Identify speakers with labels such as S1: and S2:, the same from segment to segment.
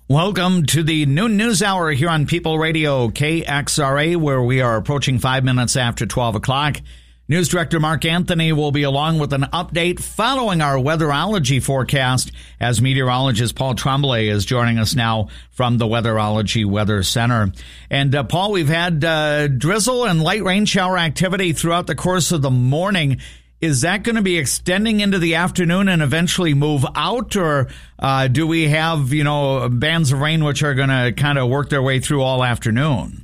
S1: Welcome to the Noon News Hour here on People Radio KXRA, where we are approaching 5 minutes after 12 o'clock. News Director Mark Anthony will be along with an update following our weatherology forecast as meteorologist Paul Tremblay is joining us now from the Weatherology Weather Center. And Paul, we've had drizzle and light rain shower activity throughout the course of the morning. Is that going to be extending into the afternoon and eventually move out, or do we have, bands of rain which are going to kind of work their way through all afternoon?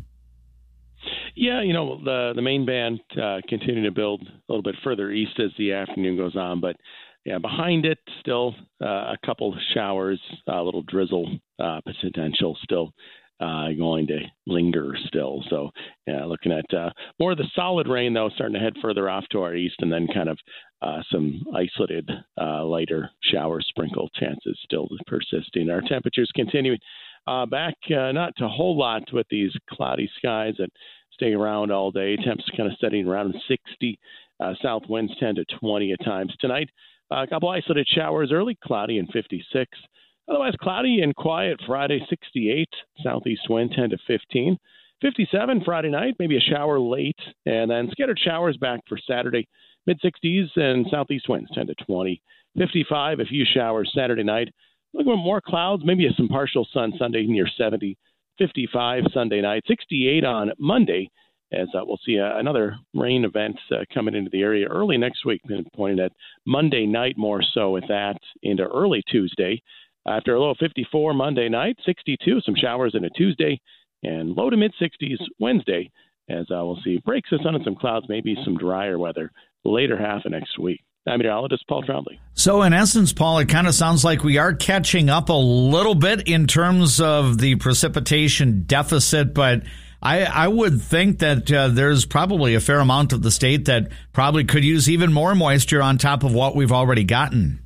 S2: Yeah, the main band continuing to build a little bit further east as the afternoon goes on, but yeah, behind it still a couple of showers, a little drizzle potential still going to linger still. So looking at more of the solid rain, though, starting to head further off to our east, and then kind of some isolated lighter shower sprinkle chances still persisting. Our temperatures continuing back not to a whole lot with these cloudy skies that stay around all day. Temps kind of setting around 60. South winds 10 to 20 at times. Tonight, a couple isolated showers, early cloudy and 56. Otherwise, cloudy and quiet Friday, 68. Southeast wind 10 to 15. 57 Friday night, maybe a shower late. And then scattered showers back for Saturday, mid-60s and southeast winds 10 to 20. 55, a few showers Saturday night. Looking at more clouds, maybe some partial sun Sunday near 70. 55 Sunday night, 68 on Monday, as we'll see another rain event coming into the area early next week, pointing at Monday night more so with that into early Tuesday. After a low of 54 Monday night, 62, some showers into Tuesday, and low to mid-60s Wednesday, as we'll see breaks of sun and some clouds, maybe some drier weather later half of next week. I'm meteorologist Paul Tremblay.
S1: So in essence, Paul, it kind of sounds like we are catching up a little bit in terms of the precipitation deficit, but I would think that there's probably a fair amount of the state that probably could use even more moisture on top of what we've already gotten.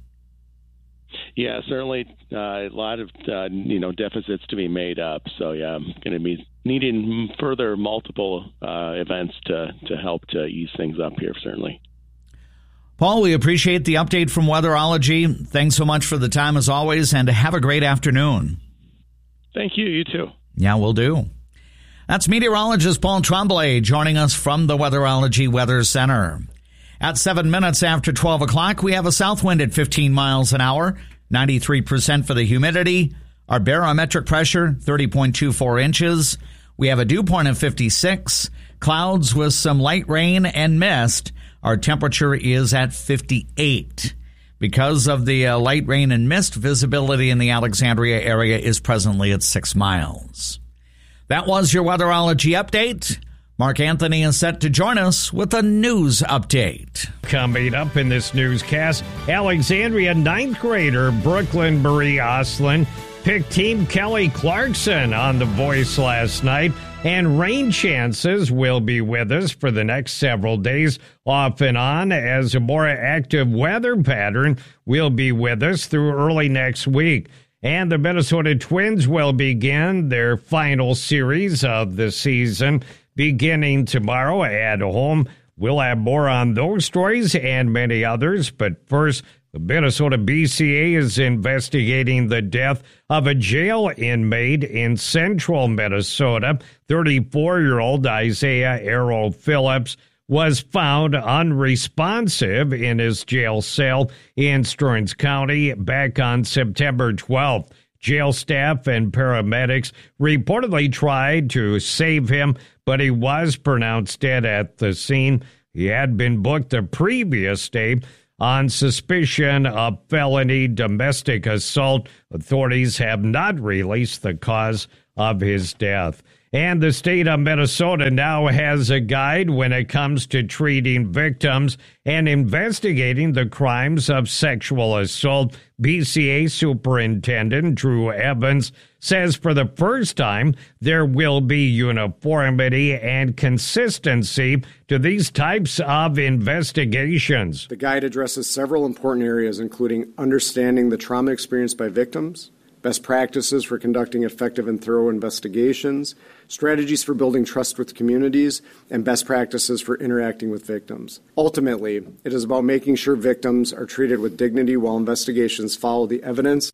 S2: Yeah, certainly a lot of deficits to be made up. So yeah, I'm going to be needing further multiple events to help to ease things up here, certainly.
S1: Paul, we appreciate the update from Weatherology. Thanks so much for the time as always, and have a great afternoon.
S2: Thank you. You too.
S1: Yeah, we'll do. That's meteorologist Paul Tremblay joining us from the Weatherology Weather Center. At 7 minutes after 12 o'clock, we have a south wind at 15 miles an hour, 93% for the humidity. Our barometric pressure, 30.24 inches. We have a dew point of 56. Clouds with some light rain and mist. Our temperature is at 58. Because of the light rain and mist, visibility in the Alexandria area is presently at 6 miles. That was your weatherology update. Mark Anthony is set to join us with a news update.
S3: Coming up in this newscast, Alexandria ninth grader Brooklyn Marie Oslin picked Team Kelly Clarkson on The Voice last night, and rain chances will be with us for the next several days off and on, as a more active weather pattern will be with us through early next week. And the Minnesota Twins will begin their final series of the season beginning tomorrow at home. We'll have more on those stories and many others, but first, the Minnesota BCA is investigating the death of a jail inmate in central Minnesota. 34-year-old Isaiah Errol Phillips was found unresponsive in his jail cell in Stearns County back on September 12th. Jail staff and paramedics reportedly tried to save him, but he was pronounced dead at the scene. He had been booked the previous day on suspicion of felony domestic assault. Authorities have not released the cause of his death. And the state of Minnesota now has a guide when it comes to treating victims and investigating the crimes of sexual assault. BCA Superintendent Drew Evans says for the first time there will be uniformity and consistency to these types of investigations.
S4: The guide addresses several important areas, including understanding the trauma experienced by victims, best practices for conducting effective and thorough investigations, strategies for building trust with communities, and best practices for interacting with victims. Ultimately, it is about making sure victims are treated with dignity while investigations follow the evidence.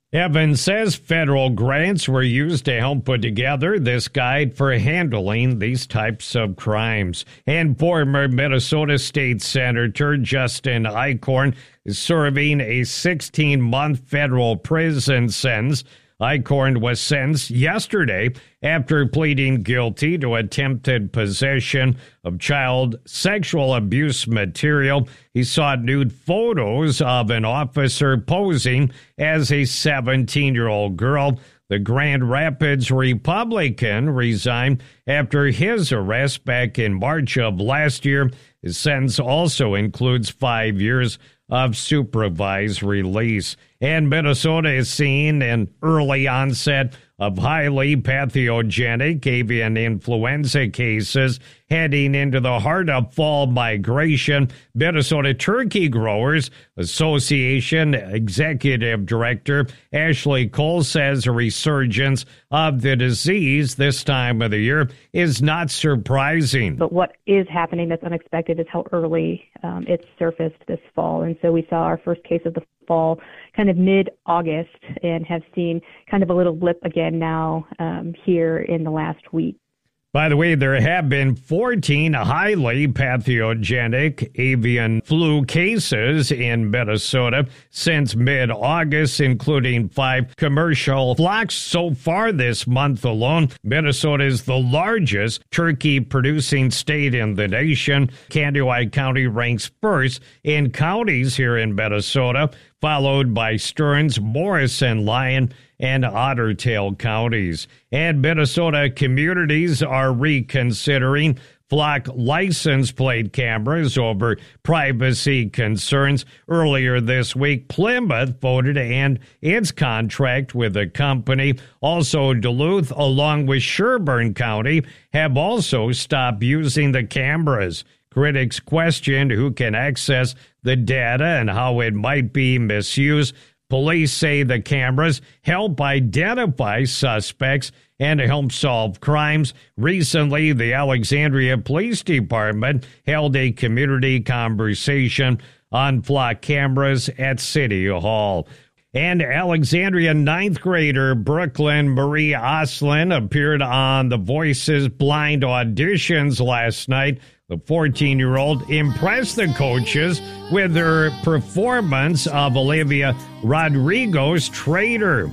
S3: Evans says federal grants were used to help put together this guide for handling these types of crimes. And former Minnesota State Senator Justin Eichhorn is serving a 16-month federal prison sentence. Eichhorn was sentenced yesterday after pleading guilty to attempted possession of child sexual abuse material. He sought nude photos of an officer posing as a 17-year-old girl. The Grand Rapids Republican resigned after his arrest back in March of last year. His sentence also includes 5 years of supervised release. And Minnesota is seeing an early onset of highly pathogenic avian influenza cases heading into the heart of fall migration. Minnesota Turkey Growers Association Executive Director Ashley Cole says a resurgence of the disease this time of the year is not surprising.
S5: But what is happening that's unexpected is how early it's surfaced this fall. And so we saw our first case of the fall kind of mid-August and have seen kind of a little blip again now here in the last week.
S3: By the way, there have been 14 highly pathogenic avian flu cases in Minnesota since mid-August, including 5 commercial flocks so far this month alone. Minnesota is the largest turkey-producing state in the nation. County County ranks first in counties here in Minnesota, followed by Stearns, Morrison, Lyon, and Ottertail counties. And Minnesota communities are reconsidering flock license plate cameras over privacy concerns. Earlier this week, Plymouth voted to end its contract with the company. Also, Duluth, along with Sherburne County, have also stopped using the cameras. Critics question who can access the data and how it might be misused. Police say the cameras help identify suspects and help solve crimes. Recently, the Alexandria Police Department held a community conversation on flock cameras at City Hall. And Alexandria 9th grader Brooklyn Marie Oslin appeared on The Voice's blind auditions last night. The 14-year-old impressed the coaches with her performance of Olivia Rodrigo's Traitor.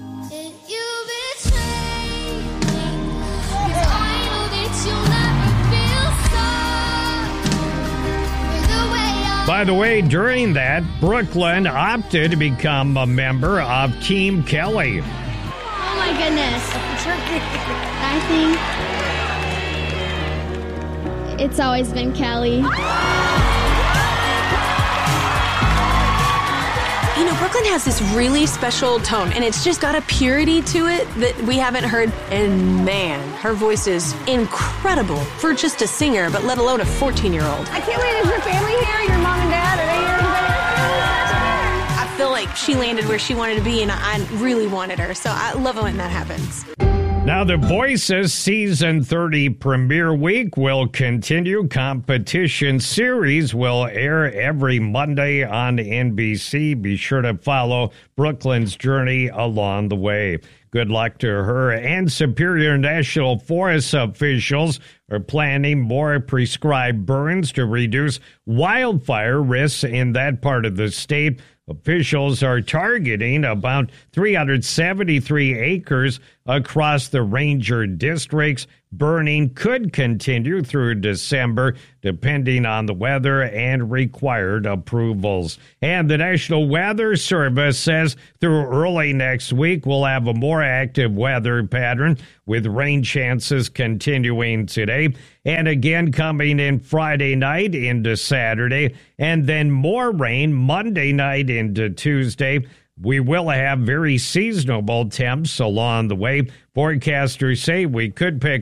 S3: By the way, during that, Brooklyn opted to become a member of Team Kelly.
S6: Oh my goodness. I think it's always been Kelly.
S7: You know, Brooklyn has this really special tone, and it's just got a purity to it that we haven't heard. And man, her voice is incredible for just a singer, but let alone a 14-year-old.
S8: I can't wait. Is your family here? Your mom and dad? Are they here?
S7: I feel like she landed where she wanted to be, and I really wanted her. So I love it when that happens.
S3: Now, The Voice's Season 30 premiere week will continue. Competition series will air every Monday on NBC. Be sure to follow Brooklyn's journey along the way. Good luck to her. And Superior National Forest officials are planning more prescribed burns to reduce wildfire risks in that part of the state. Officials are targeting about 373 acres across the ranger districts. Burning could continue through December, depending on the weather and required approvals. And the National Weather Service says through early next week, we'll have a more active weather pattern with rain chances continuing today and again coming in Friday night into Saturday, and then more rain Monday night into Tuesday. We will have very seasonable temps along the way. Forecasters say we could pick up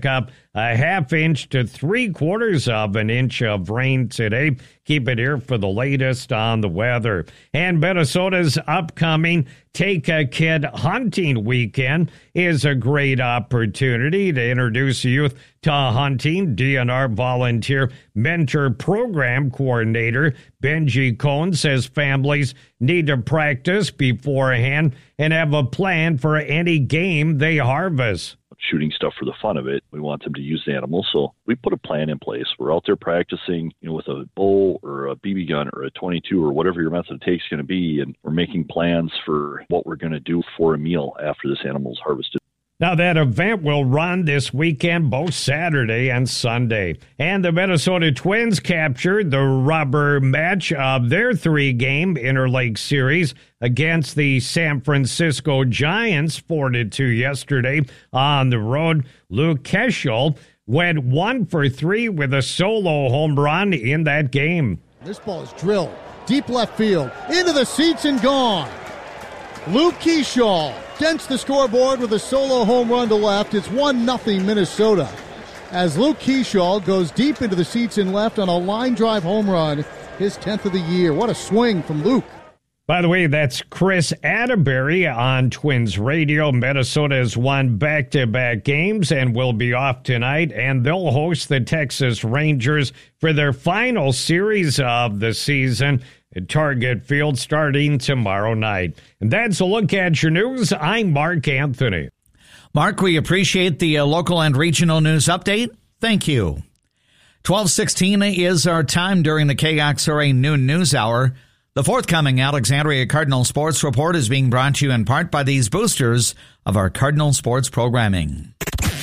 S3: a half-inch to 3/4 of an inch of rain today. Keep it here for the latest on the weather. And Minnesota's upcoming Take a Kid Hunting Weekend is a great opportunity to introduce youth to hunting. DNR Volunteer Mentor Program Coordinator Benji Cohn says families need to practice beforehand and have a plan for any game they harvest.
S9: Shooting stuff for the fun of it. We want them to use the animals, so we put a plan in place. We're out there practicing, with a bow or a BB gun or a 22 or whatever your method of take is going to be, and we're making plans for what we're going to do for a meal after this animal is harvested.
S3: Now, that event will run this weekend, both Saturday and Sunday. And the Minnesota Twins captured the rubber match of their 3-game Interlake Series against the San Francisco Giants, 4-2 yesterday on the road. Luke Keschel went 1 for 3 with a solo home run in that game.
S10: This ball is drilled deep left field, into the seats and gone. Luke Keschel dents the scoreboard with a solo home run to left. It's 1-0 Minnesota as Luke Keschel goes deep into the seats and left on a line drive home run, his 10th of the year. What a swing from Luke.
S3: By the way, that's Chris Atterbury on Twins Radio. Minnesota has won back-to-back games and will be off tonight, and they'll host the Texas Rangers for their final series of the season at Target Field starting tomorrow night. And that's a look at your news. I'm Mark Anthony.
S1: Mark, we appreciate the local and regional news update. Thank you. 12:16 is our time during the KXRA Noon News Hour. The forthcoming Alexandria Cardinal Sports Report is being brought to you in part by these boosters of our Cardinal sports programming.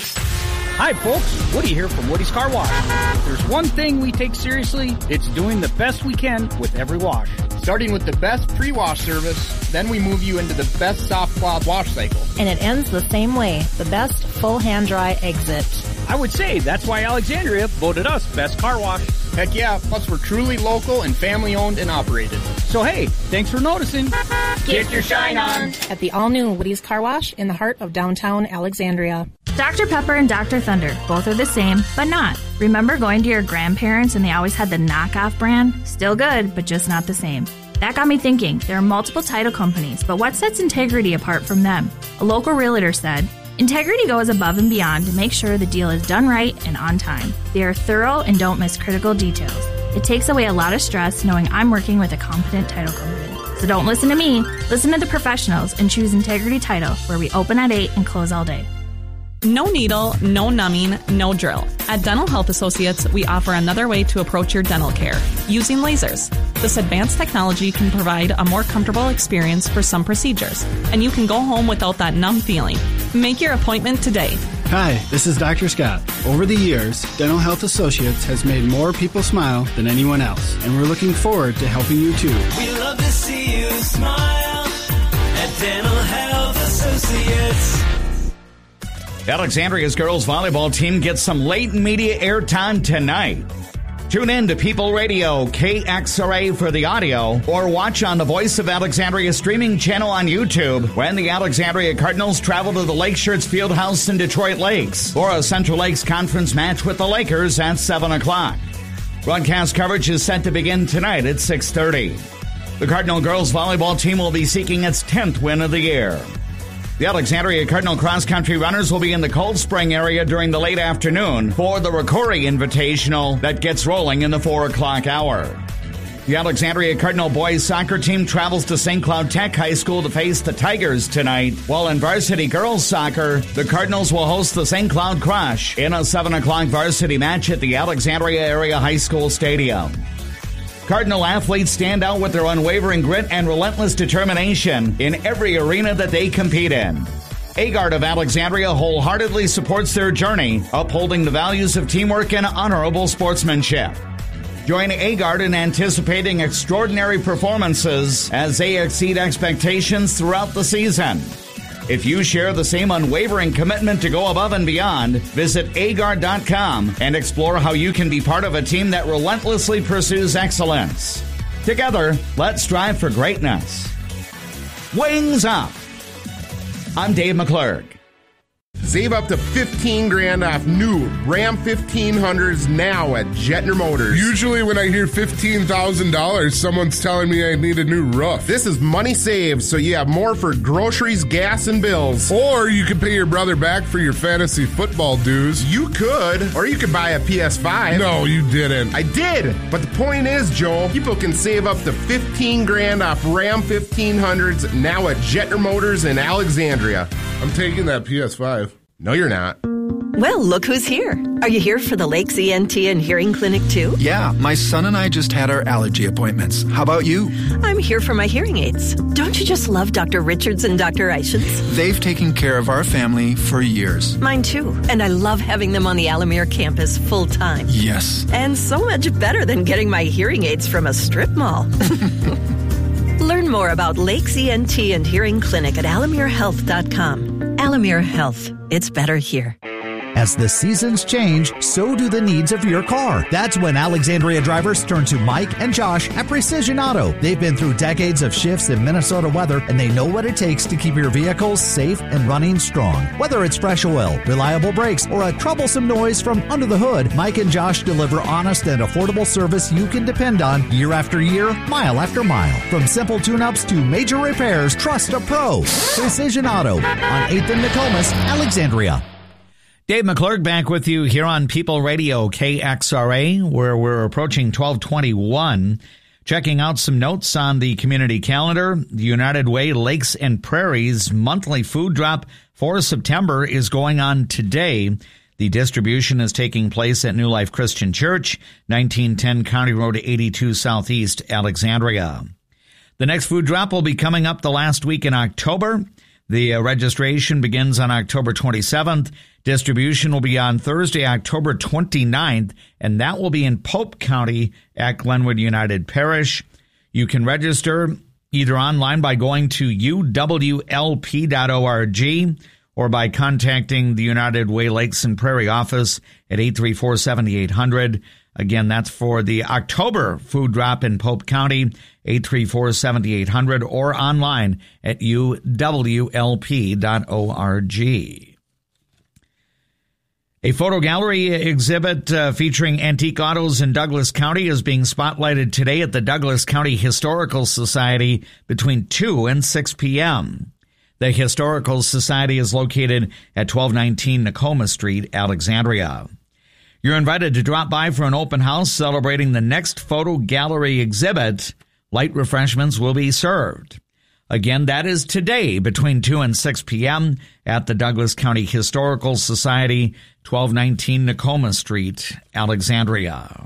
S11: Hi, folks. Woody here from Woody's Car Wash. If there's one thing we take seriously, it's doing the best we can with every wash. Starting with the best pre-wash service, then we move you into the best soft cloth wash cycle.
S12: And it ends the same way, the best full hand-dry exit.
S11: I would say that's why Alexandria voted us best car wash. Heck yeah, plus we're truly local and family-owned and operated. So hey, thanks for noticing.
S12: Get your shine on at the all-new Woody's Car Wash in the heart of downtown Alexandria.
S13: Dr. Pepper and Dr. Thunder, both are the same, but not. Remember going to your grandparents and they always had the knockoff brand? Still good, but just not the same. That got me thinking, there are multiple title companies, but what sets Integrity apart from them? A local realtor said, Integrity goes above and beyond to make sure the deal is done right and on time. They are thorough and don't miss critical details. It takes away a lot of stress knowing I'm working with a competent title company. So don't listen to me, listen to the professionals and choose Integrity Title, where we open at 8 and close all day.
S14: No needle, no numbing, no drill. At Dental Health Associates, we offer another way to approach your dental care, using lasers. This advanced technology can provide a more comfortable experience for some procedures, and you can go home without that numb feeling. Make your appointment today.
S15: Hi, this is Dr. Scott. Over the years, Dental Health Associates has made more people smile than anyone else, and we're looking forward to helping you too.
S16: We love to see you smile at Dental Health Associates.
S1: Alexandria's girls volleyball team gets some late media airtime tonight. Tune in to People Radio, KXRA for the audio, or watch on the Voice of Alexandria streaming channel on YouTube when the Alexandria Cardinals travel to the Lake Shirts Fieldhouse in Detroit Lakes for a Central Lakes Conference match with the Lakers at 7 o'clock. Broadcast coverage is set to begin tonight at 6:30. The Cardinal girls volleyball team will be seeking its 10th win of the year. The Alexandria Cardinal cross-country runners will be in the Cold Spring area during the late afternoon for the Ricori Invitational that gets rolling in the 4 o'clock hour. The Alexandria Cardinal boys soccer team travels to St. Cloud Tech High School to face the Tigers tonight, while in varsity girls soccer, the Cardinals will host the St. Cloud Crush in a 7 o'clock varsity match at the Alexandria Area High School Stadium. Cardinal athletes stand out with their unwavering grit and relentless determination in every arena that they compete in. AGARD of Alexandria wholeheartedly supports their journey, upholding the values of teamwork and honorable sportsmanship. Join AGARD in anticipating extraordinary performances as they exceed expectations throughout the season. If you share the same unwavering commitment to go above and beyond, visit agard.com and explore how you can be part of a team that relentlessly pursues excellence. Together, let's strive for greatness. Wings up! I'm Dave McClurg.
S17: Save up to $15,000 off new Ram 1500s now at Jetner Motors.
S18: Usually when I hear $15,000, someone's telling me I need a new roof.
S17: This is money saved, so you have more for groceries, gas, and bills.
S18: Or you could pay your brother back for your fantasy football dues.
S17: You could. Or you could buy a PS5.
S18: No, you didn't.
S17: I did. But the point is, Joe, people can save up to $15,000 off Ram 1500s now at Jetner Motors in Alexandria.
S18: I'm taking that PS5.
S17: No, you're not.
S19: Well, look who's here. Are you here for the Lakes ENT and Hearing Clinic, too?
S20: Yeah, my son and I just had our allergy appointments. How about you?
S19: I'm here for my hearing aids. Don't you just love Dr. Richards and Dr. Eichens?
S20: They've taken care of our family for years.
S19: Mine, too. And I love having them on the Alamere campus full-time.
S20: Yes.
S19: And so much better than getting my hearing aids from a strip mall. Learn more about Lakes ENT and Hearing Clinic at alamerehealth.com. Alamere Health. It's better here.
S1: As the seasons change, so do the needs of your car. That's when Alexandria drivers turn to Mike and Josh at Precision Auto. They've been through decades of shifts in Minnesota weather, and they know what it takes to keep your vehicles safe and running strong. Whether it's fresh oil, reliable brakes, or a troublesome noise from under the hood, Mike and Josh deliver honest and affordable service you can depend on year after year, mile after mile. From simple tune-ups to major repairs, trust a pro. Precision Auto on 8th and Nokomis, Alexandria. Dave McClurg back with you here on People Radio KXRA, where we're approaching 1221. Checking out some notes on the community calendar. The United Way Lakes and Prairies monthly food drop for September is going on today. The distribution is taking place at New Life Christian Church, 1910 County Road 82 Southeast, Alexandria. The next food drop will be coming up the last week in October. The registration begins on October 27th. Distribution will be on Thursday, October 29th, and that will be in Pope County at Glenwood United Parish. You can register either online by going to uwlp.org or by contacting the United Way Lakes and Prairie office at 834-7800. Again, that's for the October food drop in Pope County, 834-7800, or online at uwlp.org. A photo gallery exhibit featuring antique autos in Douglas County is being spotlighted today at the Douglas County Historical Society between 2 and 6 p.m. The Historical Society is located at 1219 Nokomis Street, Alexandria. You're invited to drop by for an open house celebrating the next photo gallery exhibit. Light refreshments will be served. Again, that is today between 2 and 6 p.m. at the Douglas County Historical Society, 1219 Nokomis Street, Alexandria.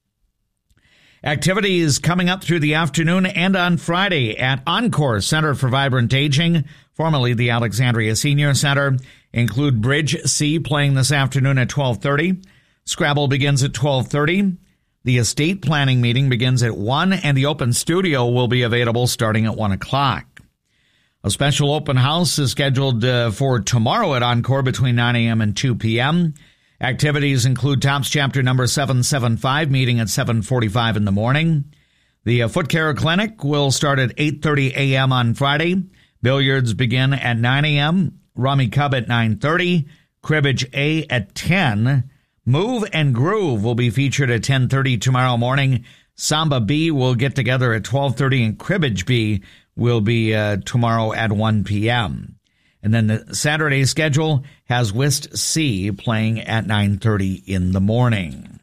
S1: Activities coming up through the afternoon and on Friday at Encore Center for Vibrant Aging, formerly the Alexandria Senior Center, include Bridge C playing this afternoon at 12:30. Scrabble begins at 12:30. The estate planning meeting begins at 1, and the open studio will be available starting at 1 o'clock. A special open house is scheduled for tomorrow at Encore between 9 a.m. and 2 p.m. Activities include Tops Chapter number 775 meeting at 7:45 in the morning. The Foot Care Clinic will start at 8:30 a.m. on Friday. Billiards begin at 9 a.m. Rummy Cub at 9:30. Cribbage A at 10. Move and Groove will be featured at 10:30 tomorrow morning. Samba B will get together at 12:30, and Cribbage B will be tomorrow at 1 p.m. And then the Saturday schedule has Whist C playing at 9:30 in the morning.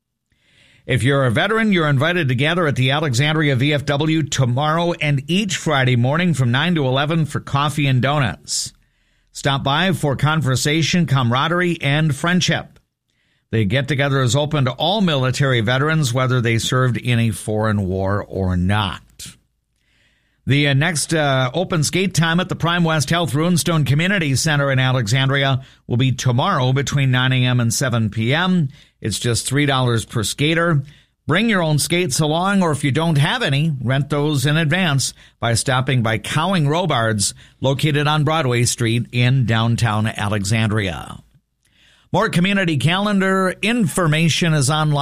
S1: If you're a veteran, you're invited to gather at the Alexandria VFW tomorrow and each Friday morning from 9 to 11 for coffee and donuts. Stop by for conversation, camaraderie, and friendship. The get-together is open to all military veterans, whether they served in a foreign war or not. The next open skate time at the Prime West Health Runestone Community Center in Alexandria will be tomorrow between 9 a.m. and 7 p.m. It's just $3 per skater. Bring your own skates along, or if you don't have any, rent those in advance by stopping by Cowing Robards, located on Broadway Street in downtown Alexandria. More community calendar information is online.